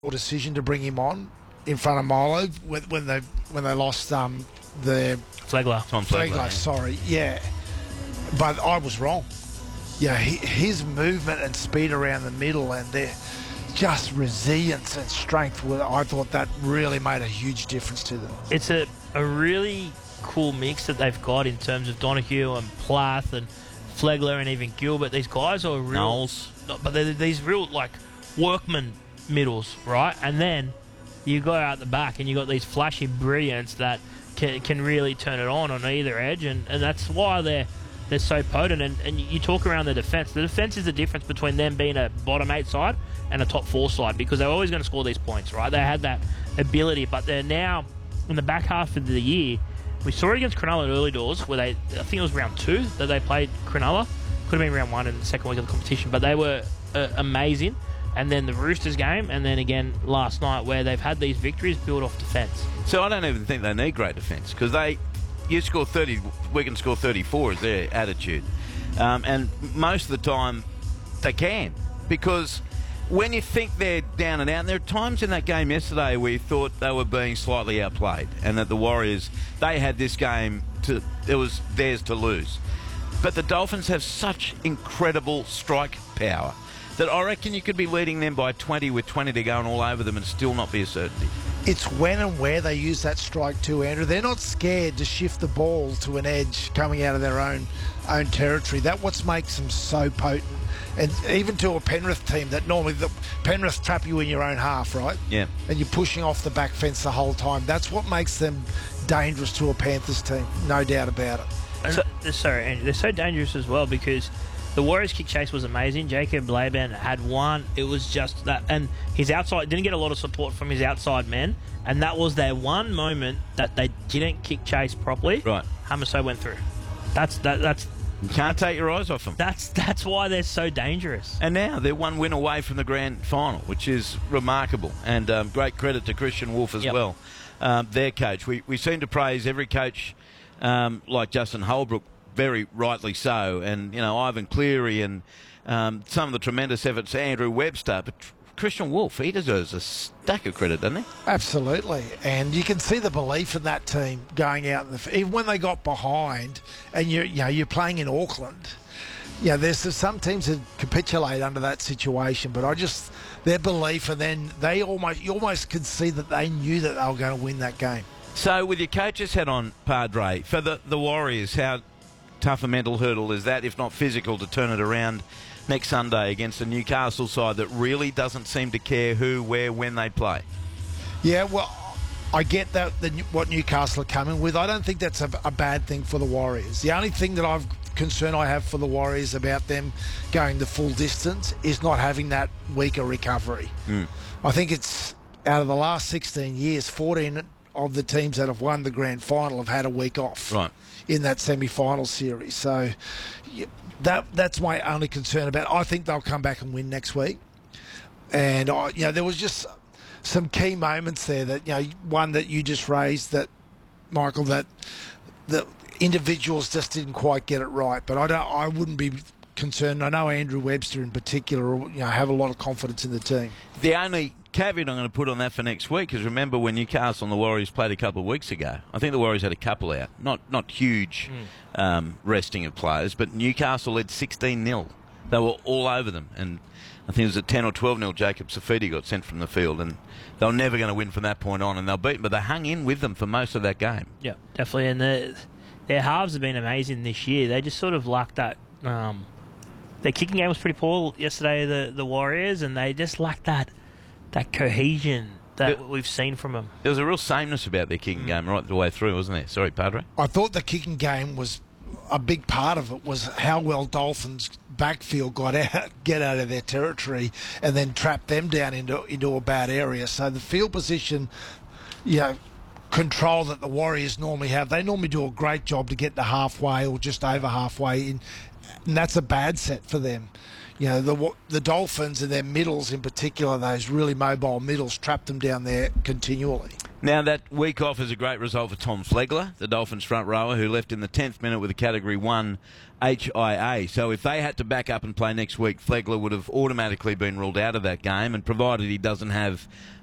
decision to bring him on in front of Milo when they lost the Flegler. Tom Flegler. Flegler, sorry, yeah. But I was wrong. Yeah, his movement and speed around the middle and their just resilience and strength, I thought that really made a huge difference to them. It's a really cool mix that they've got in terms of Donahue and Plath and Flegler and even Gilbert. These guys are real... Knowles. But they're these real, like, workman middles, right? And then you go out the back and you got these flashy brilliants that can really turn it on either edge, and that's why they're so potent. And you talk around the defence. The defence is the difference between them being a bottom 8 side and a top 4 side, because they're always going to score these points, right? They had that ability, but they're now in the back half of the year. We saw it against Cronulla early doors, where I think it was round 2 that they played Cronulla. Could have been round 1 in the second week of the competition, but they were amazing. And then the Roosters game, and then again last night, where they've had these victories built off defence. So I don't even think they need great defence, because you score 30, we can score 34 is their attitude. And most of the time they can, because when you think they're down and out, and there are times in that game yesterday where you thought they were being slightly outplayed and that the Warriors, they had this game, it was theirs to lose. But the Dolphins have such incredible strike power that I reckon you could be leading them by 20 with 20 to go and all over them and still not be a certainty. It's when and where they use that strike too, Andrew. They're not scared to shift the ball to an edge coming out of their own territory. That's what makes them so potent. And even to a Penrith team that normally the Penrith trap you in your own half, right? Yeah. And you're pushing off the back fence the whole time. That's what makes them dangerous to a Panthers team, no doubt about it. And they're so dangerous as well, because the Warriors' kick chase was amazing. Jacob Laban had one. It was just that. And his outside didn't get a lot of support from his outside men. And that was their one moment that they didn't kick chase properly. Right. Hamiso went through. You can't take your eyes off them. That's why they're so dangerous. And now they're one win away from the grand final, which is remarkable. And great credit to Christian Wolf as well, their coach. We seem to praise every coach like Justin Holbrook, very rightly so, and Ivan Cleary and some of the tremendous efforts Andrew Webster, but Christian Wolf, he deserves a stack of credit, doesn't he? Absolutely, and you can see the belief in that team going out even when they got behind, and you're playing in Auckland. There's some teams that capitulate under that situation, but their belief, and then you almost could see that they knew that they were going to win that game. So with your coach's hat on, Padre, for the Warriors, how tough a mental hurdle is that, if not physical, to turn it around next Sunday against a Newcastle side that really doesn't seem to care who, where, when they play? Yeah, well, I get what Newcastle are coming with. I don't think that's a bad thing for the Warriors. The only thing that concern I have for the Warriors about them going the full distance is not having that weaker recovery. I think it's out of the last 16 years, 14 of the teams that have won the grand final have had a week off in that semi-final series. So that's my only concern about it. I think they'll come back and win next week. And there was just some key moments there that one that you just raised, that Michael, that the individuals just didn't quite get it right. But I wouldn't be concerned. I know Andrew Webster in particular, have a lot of confidence in the team. The only caveat I'm going to put on that for next week is, remember when Newcastle and the Warriors played a couple of weeks ago, I think the Warriors had a couple out, not huge resting of players, but Newcastle led 16-0. They were all over them, and I think it was at 10 or 12-0 Jacob Safidi got sent from the field, and they were never going to win from that point on, and they'll beat them, but they hung in with them for most of that game. Yeah, definitely, and their halves have been amazing this year. They just sort of lacked that. Their kicking game was pretty poor yesterday, the Warriors, and they just lacked that cohesion that we've seen from them. There was a real sameness about their kicking game right the way through, wasn't there? Sorry, Padre. I thought the kicking game was a big part of it, was how well Dolphins backfield get out of their territory and then trap them down into a bad area. So the field position, control that the Warriors normally have, they normally do a great job to get to halfway or just over halfway in, and that's a bad set for them. The Dolphins and their middles in particular, those really mobile middles, trap them down there continually. Now, that week off is a great result for Tom Flegler, the Dolphins front rower, who left in the 10th minute with a Category 1 HIA. So if they had to back up and play next week, Flegler would have automatically been ruled out of that game, and provided he doesn't have